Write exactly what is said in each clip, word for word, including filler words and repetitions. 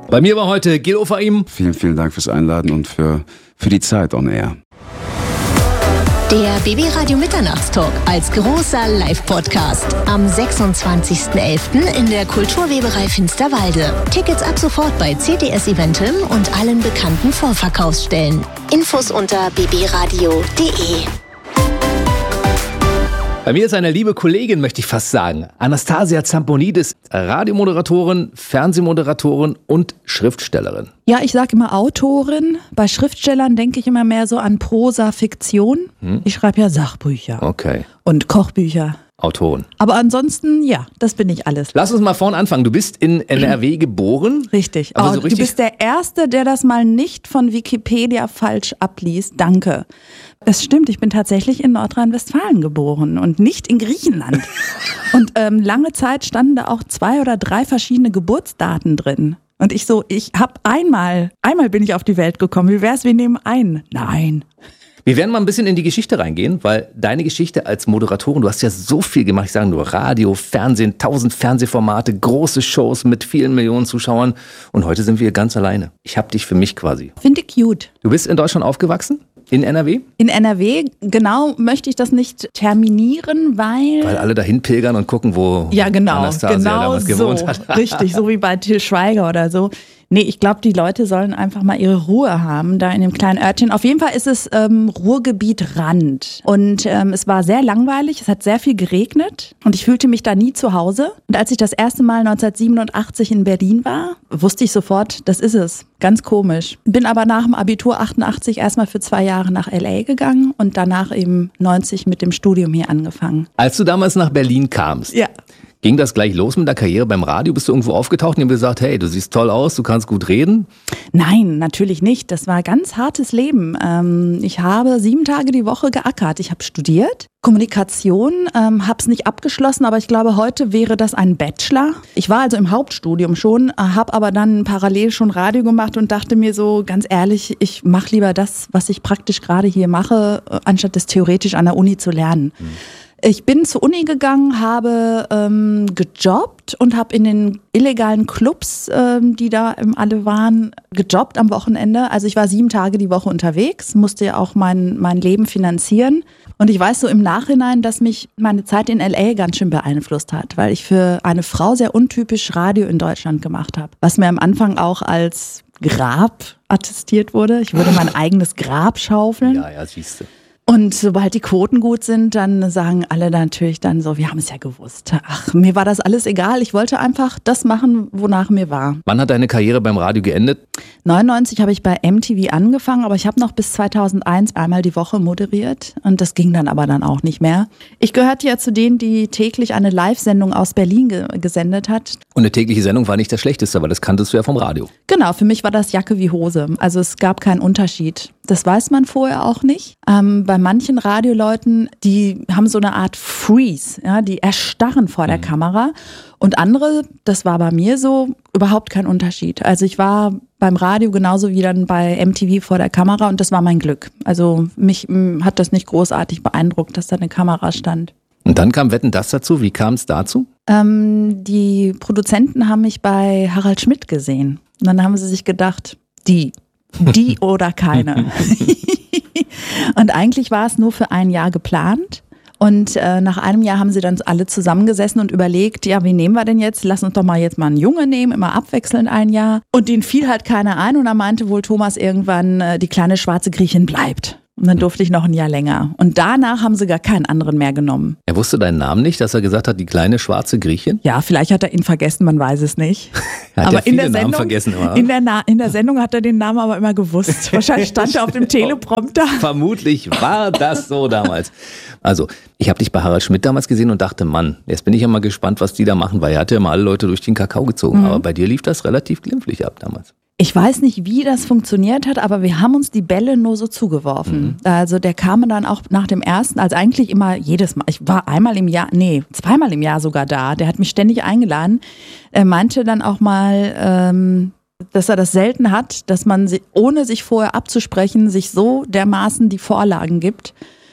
Bei mir war heute Gil Ofaim. Vielen, vielen Dank fürs Einladen und für, für die Zeit on air. Der B B Radio Mitternachtstalk als großer Live-Podcast am sechsundzwanzigsten elften in der Kulturweberei Finsterwalde. Tickets ab sofort bei C D S Eventim und allen bekannten Vorverkaufsstellen. Infos unter b b radio punkt de. Bei mir ist eine liebe Kollegin, möchte ich fast sagen. Anastasia Zamponidis, Radiomoderatorin, Fernsehmoderatorin und Schriftstellerin. Ja, ich sage immer Autorin. Bei Schriftstellern denke ich immer mehr so an Prosa, Fiktion. Hm? Ich schreibe ja Sachbücher. Okay. Und Kochbücher. Autorin. Aber ansonsten, ja, das bin ich alles. Lass uns mal vorne anfangen. Du bist in N R W geboren. Richtig. Aber oh, so richtig. Du bist der Erste, der das mal nicht von Wikipedia falsch abliest. Danke. Es stimmt, ich bin tatsächlich in Nordrhein-Westfalen geboren und nicht in Griechenland. Und ähm, lange Zeit standen da auch zwei oder drei verschiedene Geburtsdaten drin. Und ich so, ich habe einmal, einmal bin ich auf die Welt gekommen. Wie wär's, wir nehmen einen? Nein. Wir werden mal ein bisschen in die Geschichte reingehen, weil deine Geschichte als Moderatorin, du hast ja so viel gemacht, ich sage nur Radio, Fernsehen, tausend Fernsehformate, große Shows mit vielen Millionen Zuschauern und heute sind wir ganz alleine. Ich hab dich für mich quasi. Finde ich cute. Du bist in Deutschland aufgewachsen? In N R W? In N R W, genau, möchte ich das nicht terminieren, weil... Weil alle dahin pilgern und gucken, wo ja, genau, Anastasia genau damals so, gewohnt hat. Richtig, so wie bei Til Schweiger oder so. Nee, ich glaube, die Leute sollen einfach mal ihre Ruhe haben, da in dem kleinen Örtchen. Auf jeden Fall ist es ähm, Ruhrgebiet Rand. Und ähm, es war sehr langweilig, es hat sehr viel geregnet und ich fühlte mich da nie zu Hause. Und als ich das erste Mal neunzehnhundertsiebenundachtzig in Berlin war, wusste ich sofort, das ist es. Ganz komisch. Bin aber nach dem Abitur achtundachtzig erstmal für zwei Jahre nach L A gegangen und danach eben neunzig mit dem Studium hier angefangen. Als du damals nach Berlin kamst, ja. Ging das gleich los mit der Karriere beim Radio? Bist du irgendwo aufgetaucht und haben gesagt, hey, du siehst toll aus, du kannst gut reden? Nein, natürlich nicht. Das war ein ganz hartes Leben. Ähm, ich habe sieben Tage die Woche geackert. Ich habe studiert, Kommunikation, ähm, habe es nicht abgeschlossen, aber ich glaube, heute wäre das ein Bachelor. Ich war also im Hauptstudium schon, habe aber dann parallel schon Radio gemacht und dachte mir so, ganz ehrlich, ich mache lieber das, was ich praktisch gerade hier mache, anstatt das theoretisch an der Uni zu lernen. Hm. Ich bin zur Uni gegangen, habe ähm, gejobbt und habe in den illegalen Clubs, ähm, die da ähm, alle waren, gejobbt am Wochenende. Also ich war sieben Tage die Woche unterwegs, musste ja auch mein, mein Leben finanzieren. Und ich weiß so im Nachhinein, dass mich meine Zeit in L A ganz schön beeinflusst hat, weil ich für eine Frau sehr untypisch Radio in Deutschland gemacht habe. Was mir am Anfang auch als Grab attestiert wurde. Ich würde mein eigenes Grab schaufeln. Ja, ja, siehst du. Und sobald die Quoten gut sind, dann sagen alle natürlich dann so, wir haben es ja gewusst. Ach, mir war das alles egal. Ich wollte einfach das machen, wonach mir war. Wann hat deine Karriere beim Radio geendet? neunundneunzig habe ich bei M T V angefangen, aber ich habe noch bis zweitausendeins einmal die Woche moderiert und das ging dann aber dann auch nicht mehr. Ich gehörte ja zu denen, die täglich eine Live-Sendung aus Berlin ge- gesendet hat. Und eine tägliche Sendung war nicht das Schlechteste, weil das kanntest du ja vom Radio. Genau, für mich war das Jacke wie Hose. Also es gab keinen Unterschied. Das weiß man vorher auch nicht. Ähm, bei manchen Radioleuten, die haben so eine Art Freeze, ja, die erstarren vor der mhm. Kamera. Und andere, das war bei mir so, überhaupt kein Unterschied. Also ich war beim Radio genauso wie dann bei M T V vor der Kamera und das war mein Glück. Also mich m, hat das nicht großartig beeindruckt, dass da eine Kamera stand. Und dann kam Wetten, das dazu. Wie kam es dazu? Ähm, die Produzenten haben mich bei Harald Schmidt gesehen. Und dann haben sie sich gedacht, die, die oder keine. Und eigentlich war es nur für ein Jahr geplant. Und äh, nach einem Jahr haben sie dann alle zusammengesessen und überlegt, ja, wen nehmen wir denn jetzt? Lass uns doch mal jetzt mal einen Junge nehmen, immer abwechselnd ein Jahr. Und denen fiel halt keiner ein und dann meinte wohl Thomas irgendwann, äh, die kleine schwarze Griechin bleibt. Und dann durfte ich noch ein Jahr länger. Und danach haben sie gar keinen anderen mehr genommen. Er wusste deinen Namen nicht, dass er gesagt hat, die kleine schwarze Griechin? Ja, vielleicht hat er ihn vergessen, man weiß es nicht. Er hat aber ja viele in der Namen Sendung, vergessen. Oder? In der, Na- in der Sendung hat er den Namen aber immer gewusst. Wahrscheinlich stand er auf dem Teleprompter. Vermutlich war das so damals. Also, ich habe dich bei Harald Schmidt damals gesehen und dachte, Mann, jetzt bin ich ja mal gespannt, was die da machen, weil er hat ja mal alle Leute durch den Kakao gezogen. Mhm. Aber bei dir lief das relativ glimpflich ab damals. Ich weiß nicht, wie das funktioniert hat, aber wir haben uns die Bälle nur so zugeworfen. Mhm. Also der kam dann auch nach dem ersten, also eigentlich immer jedes Mal, ich war einmal im Jahr, nee, zweimal im Jahr sogar da, der hat mich ständig eingeladen. Er meinte dann auch mal, ähm, dass er das selten hat, dass man, ohne sich vorher abzusprechen, sich so dermaßen die Vorlagen gibt.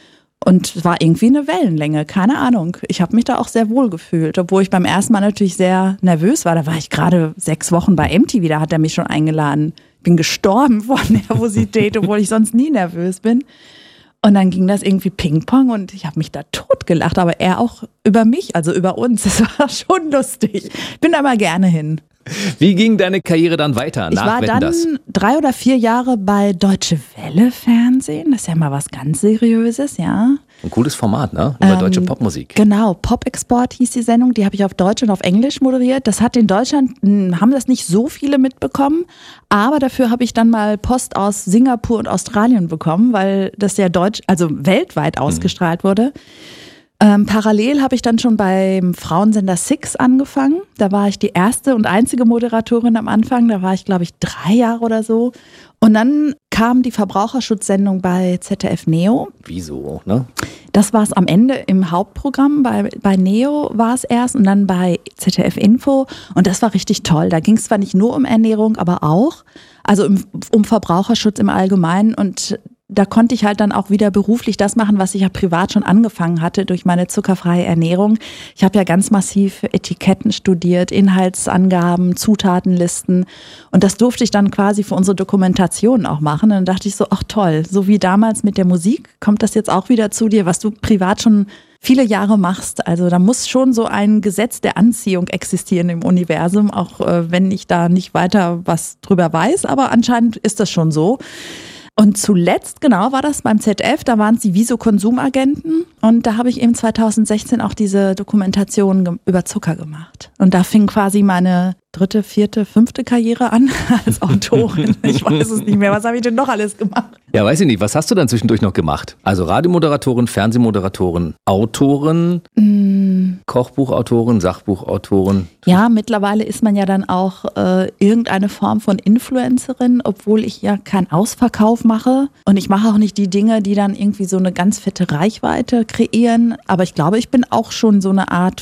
Und es war irgendwie eine Wellenlänge, keine Ahnung. Ich habe mich da auch sehr wohl gefühlt, obwohl ich beim ersten Mal natürlich sehr nervös war. Da war ich gerade sechs Wochen bei M T V, da hat er mich schon eingeladen. Bin gestorben vor Nervosität, obwohl ich sonst nie nervös bin. Und dann ging das irgendwie Ping-Pong und ich habe mich da totgelacht, aber er auch über mich, also über uns. Das war schon lustig. Bin da mal gerne hin. Wie ging deine Karriere dann weiter Ich nach war Wetten, dann das? drei oder vier Jahre bei Deutsche Welle Fernsehen. Das ist ja mal was ganz Seriöses, ja. Ein cooles Format, ne? Über Ähm, deutsche Popmusik. Genau, Pop-Export hieß die Sendung, die habe ich auf Deutsch und auf Englisch moderiert. Das hat in Deutschland, mh, haben das nicht so viele mitbekommen, aber dafür habe ich dann mal Post aus Singapur und Australien bekommen, weil das ja deutsch, also weltweit ausgestrahlt wurde. Ähm, parallel habe ich dann schon beim Frauensender Six angefangen. Da war ich die erste und einzige Moderatorin am Anfang. Da war ich, glaube ich, drei Jahre oder so. Und dann kam die Verbraucherschutzsendung bei Z D F Neo. Wieso, ne? Das war es am Ende im Hauptprogramm. Bei, bei Neo war es erst und dann bei Z D F Info. Und das war richtig toll. Da ging es zwar nicht nur um Ernährung, aber auch. Also um, um Verbraucherschutz im Allgemeinen. Und da konnte ich halt dann auch wieder beruflich das machen, was ich ja privat schon angefangen hatte durch meine zuckerfreie Ernährung. Ich habe ja ganz massiv Etiketten studiert, Inhaltsangaben, Zutatenlisten und das durfte ich dann quasi für unsere Dokumentation auch machen. Und dann dachte ich so, ach toll, so wie damals mit der Musik, kommt das jetzt auch wieder zu dir, was du privat schon viele Jahre machst. Also da muss schon so ein Gesetz der Anziehung existieren im Universum, auch äh, wenn ich da nicht weiter was drüber weiß, aber anscheinend ist das schon so. Und zuletzt, genau, war das beim Z D F, da waren es die Viso-Konsumagenten und da habe ich eben zweitausendsechzehn auch diese Dokumentation ge- über Zucker gemacht. Und da fing quasi meine dritte, vierte, fünfte Karriere an als Autorin. Ich weiß es nicht mehr, was habe ich denn noch alles gemacht? Ja, weiß ich nicht. Was hast du dann zwischendurch noch gemacht? Also Radiomoderatorin, Fernsehmoderatorin, Autorin, mm. Kochbuchautorin, Sachbuchautorin. Ja, mittlerweile ist man ja dann auch äh, irgendeine Form von Influencerin, obwohl ich ja keinen Ausverkauf mache. Und ich mache auch nicht die Dinge, die dann irgendwie so eine ganz fette Reichweite kreieren. Aber ich glaube, ich bin auch schon so eine Art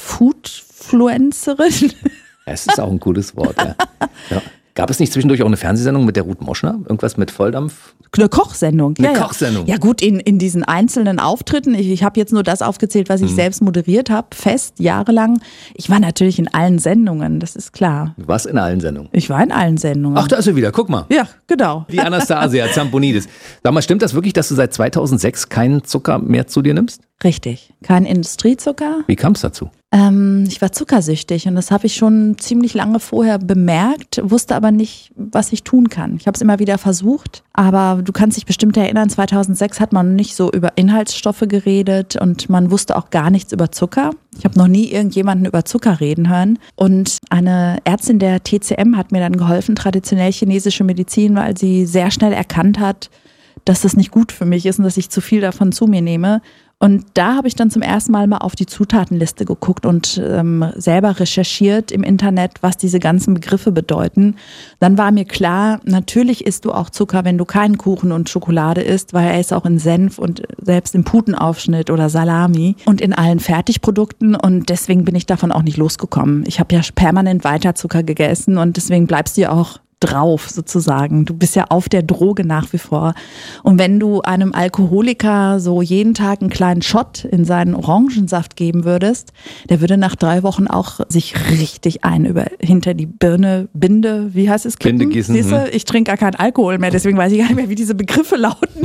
Foodfluencerin. Es ist auch ein cooles Wort, ja. Ja. Gab es nicht zwischendurch auch eine Fernsehsendung mit der Ruth Moschner? Irgendwas mit Volldampf? Eine Kochsendung. Eine ja, Kochsendung. Ja. ja gut, in, in diesen einzelnen Auftritten, ich, ich habe jetzt nur das aufgezählt, was ich mhm. selbst moderiert habe, fest, jahrelang. Ich war natürlich in allen Sendungen, das ist klar. Du warst in allen Sendungen? Ich war in allen Sendungen. Ach, da ist sie wieder, guck mal. Ja, genau. Die Anastasia Zamponidis. Sag mal, stimmt das wirklich, dass du seit zweitausendsechs keinen Zucker mehr zu dir nimmst? Richtig, kein Industriezucker. Wie kam es dazu? Ähm, ich war zuckersüchtig und das habe ich schon ziemlich lange vorher bemerkt, wusste aber nicht, was ich tun kann. Ich habe es immer wieder versucht, aber du kannst dich bestimmt erinnern, zweitausendsechs hat man nicht so über Inhaltsstoffe geredet und man wusste auch gar nichts über Zucker. Ich habe noch nie irgendjemanden über Zucker reden hören. Und eine Ärztin der T C M hat mir dann geholfen, traditionell chinesische Medizin, weil sie sehr schnell erkannt hat, dass das nicht gut für mich ist und dass ich zu viel davon zu mir nehme. Und da habe ich dann zum ersten Mal mal auf die Zutatenliste geguckt und ähm, selber recherchiert im Internet, was diese ganzen Begriffe bedeuten. Dann war mir klar, natürlich isst du auch Zucker, wenn du keinen Kuchen und Schokolade isst, weil er ist auch in Senf und selbst im Putenaufschnitt oder Salami und in allen Fertigprodukten. Und deswegen bin ich davon auch nicht losgekommen. Ich habe ja permanent weiter Zucker gegessen und deswegen bleibst du ja auch drauf sozusagen. Du bist ja auf der Droge nach wie vor. Und wenn du einem Alkoholiker so jeden Tag einen kleinen Shot in seinen Orangensaft geben würdest, der würde nach drei Wochen auch sich richtig ein über hinter die Birne, Binde, wie heißt es? Kippen? Binde gießen. Siehst du, ich trinke gar keinen Alkohol mehr, deswegen weiß ich gar nicht mehr, wie diese Begriffe lauten.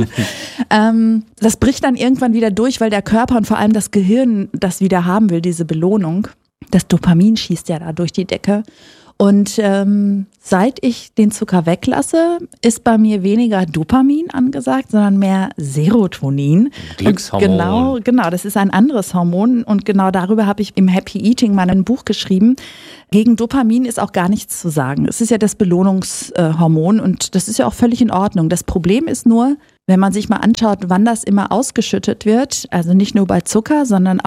ähm, das bricht dann irgendwann wieder durch, weil der Körper und vor allem das Gehirn das wieder haben will, diese Belohnung. Das Dopamin schießt ja da durch die Decke. Und ähm, seit ich den Zucker weglasse, ist bei mir weniger Dopamin angesagt, sondern mehr Serotonin. Glückshormon. Und genau, genau, das ist ein anderes Hormon und genau darüber habe ich im Happy Eating mal ein Buch geschrieben. Gegen Dopamin ist auch gar nichts zu sagen. Es ist ja das Belohnungshormon und das ist ja auch völlig in Ordnung. Das Problem ist nur, wenn man sich mal anschaut, wann das immer ausgeschüttet wird, also nicht nur bei Zucker, sondern auch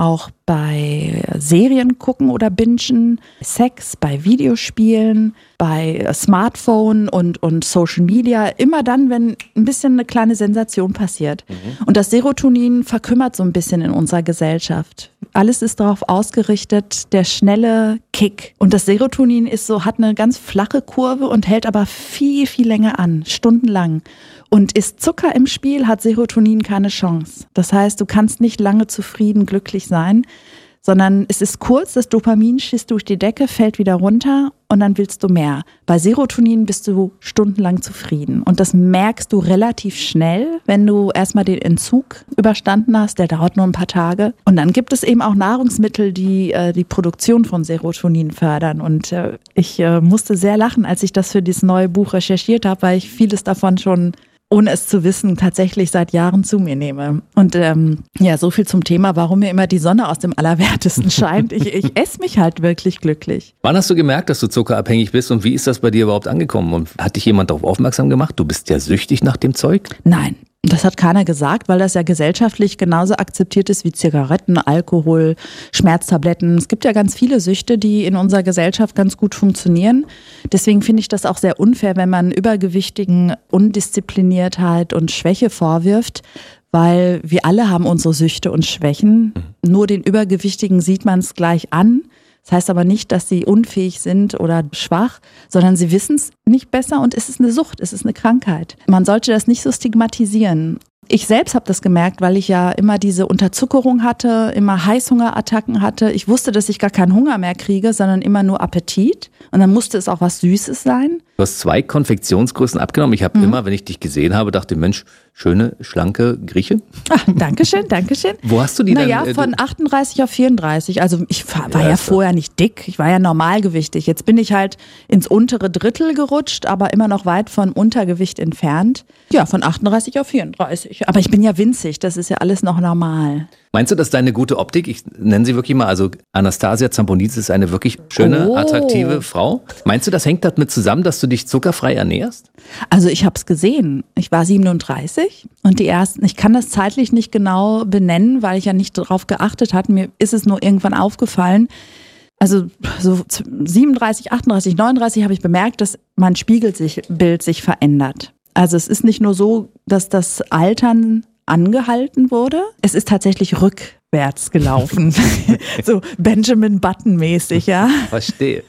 bei Serien gucken oder bingen, Sex, bei Videospielen, bei Smartphone und, und Social Media. Immer dann, wenn ein bisschen eine kleine Sensation passiert. Mhm. Und das Serotonin verkümmert so ein bisschen in unserer Gesellschaft. Alles ist darauf ausgerichtet, der schnelle Kick. Und das Serotonin ist so, hat eine ganz flache Kurve und hält aber viel, viel länger an, stundenlang. Und ist Zucker im Spiel, hat Serotonin keine Chance. Das heißt, du kannst nicht lange zufrieden, glücklich sein, sondern es ist kurz, das Dopamin schießt durch die Decke, fällt wieder runter und dann willst du mehr. Bei Serotonin bist du stundenlang zufrieden und das merkst du relativ schnell, wenn du erstmal den Entzug überstanden hast, der dauert nur ein paar Tage. Und dann gibt es eben auch Nahrungsmittel, die äh, die Produktion von Serotonin fördern und äh, ich äh, musste sehr lachen, als ich das für dieses neue Buch recherchiert habe, weil ich vieles davon schon, ohne es zu wissen, tatsächlich seit Jahren zu mir nehme. Und ähm, ja, so viel zum Thema, warum mir immer die Sonne aus dem Allerwertesten scheint. Ich, ich esse mich halt wirklich glücklich. Wann hast du gemerkt, dass du zuckerabhängig bist und wie ist das bei dir überhaupt angekommen? Und hat dich jemand darauf aufmerksam gemacht? Du bist ja süchtig nach dem Zeug? Nein. Das hat keiner gesagt, weil das ja gesellschaftlich genauso akzeptiert ist wie Zigaretten, Alkohol, Schmerztabletten. Es gibt ja ganz viele Süchte, die in unserer Gesellschaft ganz gut funktionieren. Deswegen finde ich das auch sehr unfair, wenn man Übergewichtigen Undiszipliniertheit und Schwäche vorwirft, weil wir alle haben unsere Süchte und Schwächen. Mhm. Nur den Übergewichtigen sieht man es gleich an. Das heißt aber nicht, dass sie unfähig sind oder schwach, sondern sie wissen es nicht besser und es ist eine Sucht, es ist eine Krankheit. Man sollte das nicht so stigmatisieren. Ich selbst habe das gemerkt, weil ich ja immer diese Unterzuckerung hatte, immer Heißhungerattacken hatte. Ich wusste, dass ich gar keinen Hunger mehr kriege, sondern immer nur Appetit. Und dann musste es auch was Süßes sein. Du hast zwei Konfektionsgrößen abgenommen. Ich habe mhm. immer, wenn ich dich gesehen habe, dachte, Mensch, schöne, schlanke Grieche. Ach, Dankeschön, Dankeschön. Wo hast du die naja, dann? Naja, von achtunddreißig auf vierunddreißig. Also ich war ja, ja vorher nicht dick, ich war ja normalgewichtig. Jetzt bin ich halt ins untere Drittel gerutscht, aber immer noch weit von Untergewicht entfernt. Ja, von achtunddreißig auf vierunddreißig. Aber ich bin ja winzig, das ist ja alles noch normal. Meinst du, dass deine gute Optik, ich nenne sie wirklich mal, also Anastasia Zamponidis ist eine wirklich schöne, oh. attraktive Frau. Meinst du, das hängt damit zusammen, dass du dich zuckerfrei ernährst? Also ich habe es gesehen. Ich war siebenunddreißig und die ersten, ich kann das zeitlich nicht genau benennen, weil ich ja nicht darauf geachtet hatte. Mir ist es nur irgendwann aufgefallen. Also so siebenunddreißig, achtunddreißig, neununddreißig habe ich bemerkt, dass mein Spiegelbild sich verändert. Also es ist nicht nur so, dass das Altern angehalten wurde. Es ist tatsächlich rückwärts gelaufen. So Benjamin Button-mäßig, ja. Verstehe.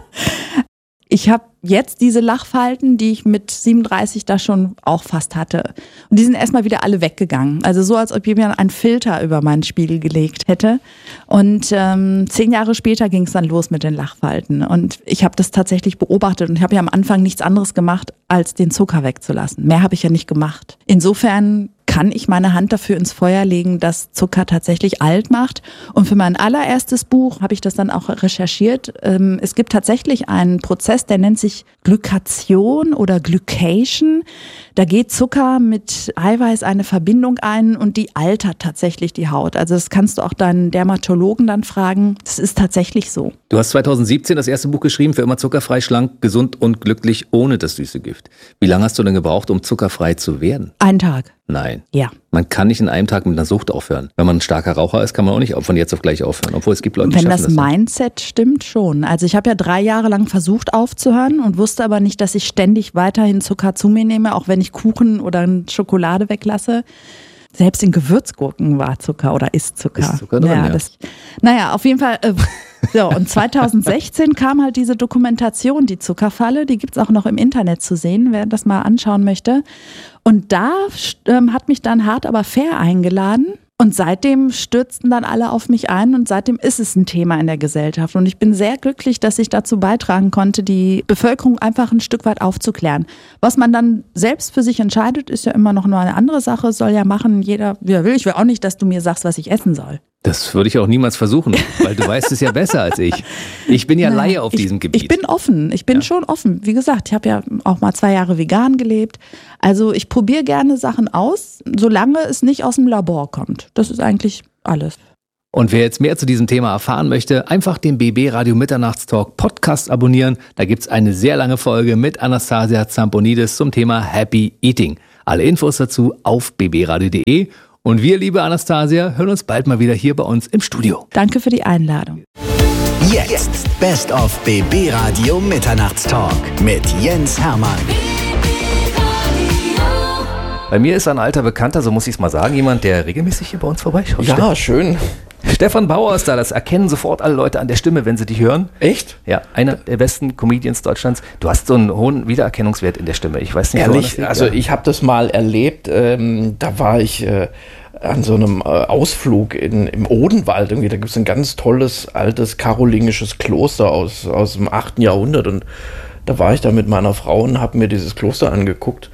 Ich habe jetzt diese Lachfalten, die ich mit siebenunddreißig da schon auch fast hatte. Und die sind erstmal wieder alle weggegangen. Also so, als ob jemand einen Filter über meinen Spiegel gelegt hätte. Und ähm, zehn Jahre später ging es dann los mit den Lachfalten. Und ich habe das tatsächlich beobachtet und ich habe ja am Anfang nichts anderes gemacht, als den Zucker wegzulassen. Mehr habe ich ja nicht gemacht. Insofern kann ich meine Hand dafür ins Feuer legen, dass Zucker tatsächlich alt macht. Und für mein allererstes Buch habe ich das dann auch recherchiert. Es gibt tatsächlich einen Prozess, der nennt sich Glykation oder Glycation. Da geht Zucker mit Eiweiß eine Verbindung ein und die altert tatsächlich die Haut. Also das kannst du auch deinen Dermatologen dann fragen. Das ist tatsächlich so. Du hast zweitausendsiebzehn das erste Buch geschrieben, für immer zuckerfrei, schlank, gesund und glücklich ohne das süße Gift. Wie lange hast du denn gebraucht, um zuckerfrei zu werden? Einen Tag. Nein. Ja. Man kann nicht in einem Tag mit einer Sucht aufhören. Wenn man ein starker Raucher ist, kann man auch nicht von jetzt auf gleich aufhören. Obwohl es gibt Leute, die Wenn schaffen das das Mindset stimmt, schon. Also ich habe ja drei Jahre lang versucht aufzuhören und wusste aber nicht, dass ich ständig weiterhin Zucker zu mir nehme, auch wenn ich Kuchen oder Schokolade weglasse. Selbst in Gewürzgurken war Zucker oder ist Zucker. Ist Zucker drin, ja, ja. Das, naja, auf jeden Fall. Äh, so, und zweitausendsechzehn kam halt diese Dokumentation, die Zuckerfalle. Die gibt's auch noch im Internet zu sehen, wer das mal anschauen möchte. Und da ähm, hat mich dann Hart aber fair eingeladen. Und seitdem stürzten dann alle auf mich ein und seitdem ist es ein Thema in der Gesellschaft. Und ich bin sehr glücklich, dass ich dazu beitragen konnte, die Bevölkerung einfach ein Stück weit aufzuklären. Was man dann selbst für sich entscheidet, ist ja immer noch nur eine andere Sache. Soll ja machen, jeder, wie er will. Ich will auch nicht, dass du mir sagst, was ich essen soll. Das würde ich auch niemals versuchen, weil du weißt es ja besser als ich. Ich bin ja Na, Laie auf ich, diesem Gebiet. Ich bin offen, ich bin ja. schon offen. Wie gesagt, ich habe ja auch mal zwei Jahre vegan gelebt. Also ich probiere gerne Sachen aus, solange es nicht aus dem Labor kommt. Das ist eigentlich alles. Und wer jetzt mehr zu diesem Thema erfahren möchte, einfach den B B Radio Mitternachtstalk Podcast abonnieren. Da gibt's eine sehr lange Folge mit Anastasia Zamponidis zum Thema Happy Eating. Alle Infos dazu auf b b radio punkt de. Und wir, liebe Anastasia, hören uns bald mal wieder hier bei uns im Studio. Danke für die Einladung. Jetzt Best of B B Radio Mitternachtstalk mit Jens Hermann. Bei mir ist ein alter Bekannter, so muss ich es mal sagen, jemand, der regelmäßig hier bei uns vorbeischaut. Ja, Ste- schön. Stefan Bauer ist da, das erkennen sofort alle Leute an der Stimme, wenn sie dich hören. Echt? Ja, einer der besten Comedians Deutschlands. Du hast so einen hohen Wiedererkennungswert in der Stimme. Ich weiß nicht, woran das Ehrlich, liegt. also Ja. ich habe das mal erlebt, ähm, da war ich äh, an so einem äh, Ausflug in, im Odenwald. Irgendwie. Da gibt es ein ganz tolles, altes karolingisches Kloster aus, aus dem achten Jahrhundert. Und da war ich da mit meiner Frau und habe mir dieses Kloster angeguckt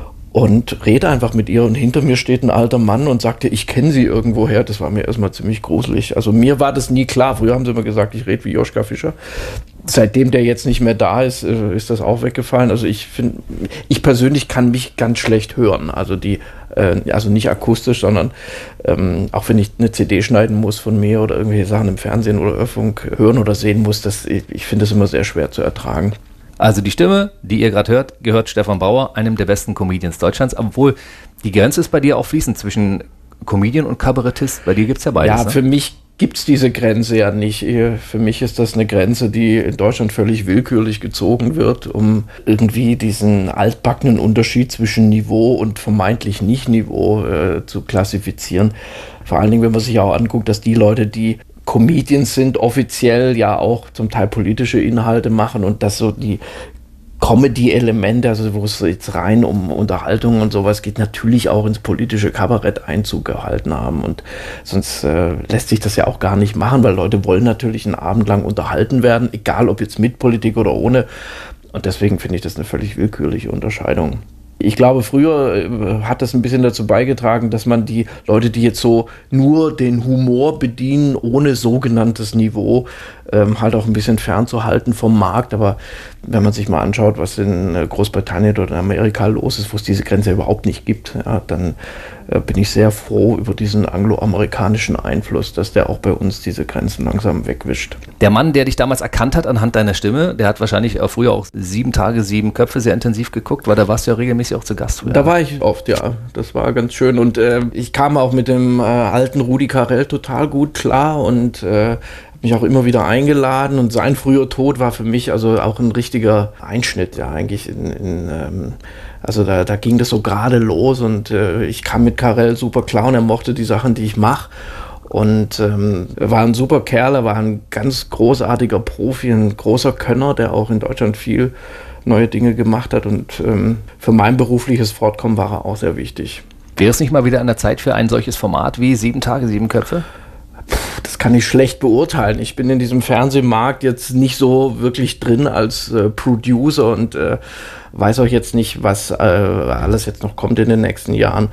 und rede einfach mit ihr. Und hinter mir steht ein alter Mann und sagte, ich kenne sie irgendwoher. Das war mir erstmal ziemlich gruselig. Also mir war das nie klar. Früher haben sie immer gesagt, ich rede wie Joschka Fischer. Seitdem der jetzt nicht mehr da ist, ist das auch weggefallen. Also ich finde, ich persönlich kann mich ganz schlecht hören. Also die, äh, also nicht akustisch, sondern ähm, auch wenn ich eine C D schneiden muss von mir oder irgendwelche Sachen im Fernsehen oder Hörfunk hören oder sehen muss, das, ich, ich finde das immer sehr schwer zu ertragen. Also die Stimme, die ihr gerade hört, gehört Stefan Bauer, einem der besten Comedians Deutschlands. Obwohl die Grenze ist bei dir auch fließend zwischen Comedian und Kabarettist. Bei dir gibt es ja beides. Ja, ne? für mich gibt es diese Grenze ja nicht. Für mich ist das eine Grenze, die in Deutschland völlig willkürlich gezogen wird, um irgendwie diesen altbackenen Unterschied zwischen Niveau und vermeintlich Nicht-Niveau äh, zu klassifizieren. Vor allen Dingen, wenn man sich auch anguckt, dass die Leute, die Comedians sind, offiziell ja auch zum Teil politische Inhalte machen und dass so die Comedy-Elemente, also wo es jetzt rein um Unterhaltung und sowas geht, natürlich auch ins politische Kabarett Einzug gehalten haben. Und sonst äh, lässt sich das ja auch gar nicht machen, weil Leute wollen natürlich einen Abend lang unterhalten werden, egal ob jetzt mit Politik oder ohne. Und deswegen finde ich das eine völlig willkürliche Unterscheidung. Ich glaube, früher äh, hat das ein bisschen dazu beigetragen, dass man die Leute, die jetzt so nur den Humor bedienen, ohne sogenanntes Niveau, ähm, halt auch ein bisschen fernzuhalten vom Markt. Aber wenn man sich mal anschaut, was in Großbritannien oder in Amerika los ist, wo es diese Grenze überhaupt nicht gibt, ja, dann äh, bin ich sehr froh über diesen angloamerikanischen Einfluss, dass der auch bei uns diese Grenzen langsam wegwischt. Der Mann, der dich damals erkannt hat anhand deiner Stimme, der hat wahrscheinlich auch früher auch sieben Tage, sieben Köpfe sehr intensiv geguckt, weil da warst du ja regelmäßig auch zu Gast früher. Da war ich oft, ja. Das war ganz schön. Und äh, ich kam auch mit dem äh, alten Rudi Carrell total gut klar und äh, habe mich auch immer wieder eingeladen. Und sein früher Tod war für mich also auch ein richtiger Einschnitt, ja, eigentlich in, in ähm, also da, da ging das so gerade los und äh, ich kam mit Carrell super klar und er mochte die Sachen, die ich mache. Und ähm, er war ein super Kerl, er war ein ganz großartiger Profi, ein großer Könner, der auch in Deutschland viel neue Dinge gemacht hat. Und ähm, für mein berufliches Fortkommen war er auch sehr wichtig. Wäre es nicht mal wieder an der Zeit für ein solches Format wie Sieben Tage, Sieben Köpfe? Das kann ich schlecht beurteilen. Ich bin in diesem Fernsehmarkt jetzt nicht so wirklich drin als äh, Producer und äh, weiß auch jetzt nicht, was äh, alles jetzt noch kommt in den nächsten Jahren.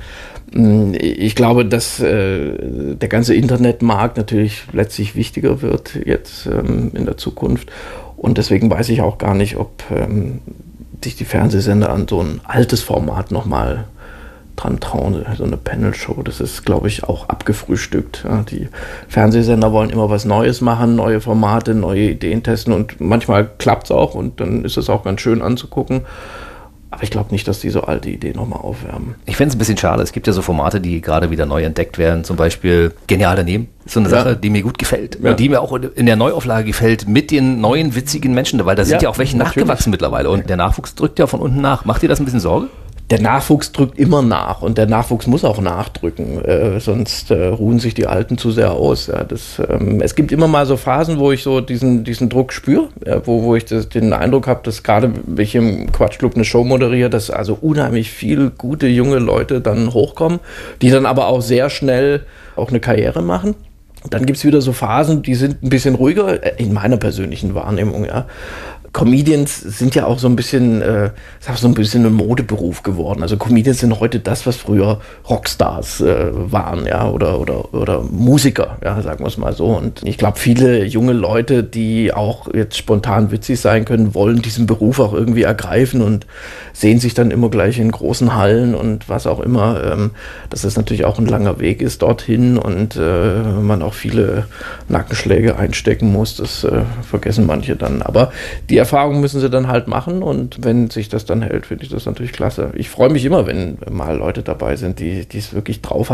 Ich glaube, dass äh, der ganze Internetmarkt natürlich letztlich wichtiger wird jetzt ähm, in der Zukunft. Und deswegen weiß ich auch gar nicht, ob ähm, sich die Fernsehsender an so ein altes Format nochmal dran trauen, so eine Panel-Show. Das ist, glaube ich, auch abgefrühstückt. Ja, die Fernsehsender wollen immer was Neues machen, neue Formate, neue Ideen testen und manchmal klappt es auch und dann ist es auch ganz schön anzugucken. Aber ich glaube nicht, dass die so alte Ideen nochmal aufwärmen. Ich finde es ein bisschen schade. Es gibt ja so Formate, die gerade wieder neu entdeckt werden. Zum Beispiel Genial daneben. Das ist so eine Ja. Sache, die mir gut gefällt. Ja. Und die mir auch in der Neuauflage gefällt mit den neuen witzigen Menschen. Weil da sind ja, Ja, auch welche natürlich. nachgewachsen mittlerweile. Und der Nachwuchs drückt ja von unten nach. Macht dir das ein bisschen Sorge? Der Nachwuchs drückt immer nach und der Nachwuchs muss auch nachdrücken, äh, sonst äh, ruhen sich die Alten zu sehr aus. Ja, das, ähm, es gibt immer mal so Phasen, wo ich so diesen, diesen Druck spüre, ja, wo, wo ich das, den Eindruck habe, dass gerade, wenn ich im Quatschclub eine Show moderiere, dass also unheimlich viele gute junge Leute dann hochkommen, die dann aber auch sehr schnell auch eine Karriere machen. Dann gibt es wieder so Phasen, die sind ein bisschen ruhiger, äh, in meiner persönlichen Wahrnehmung, ja. Comedians sind ja auch so ein bisschen, äh, ist auch so ein bisschen ein Modeberuf geworden. Also Comedians sind heute das, was früher Rockstars äh, waren, ja, oder, oder, oder Musiker, ja, sagen wir es mal so. Und ich glaube, viele junge Leute, die auch jetzt spontan witzig sein können, wollen diesen Beruf auch irgendwie ergreifen und sehen sich dann immer gleich in großen Hallen und was auch immer. Ähm, dass das natürlich auch ein langer Weg ist dorthin und äh, man auch viele Nackenschläge einstecken muss, das äh, vergessen manche dann. Aber die Erfahrungen müssen sie dann halt machen und wenn sich das dann hält, finde ich das natürlich klasse. Ich freue mich immer, wenn mal Leute dabei sind, die die es wirklich drauf haben.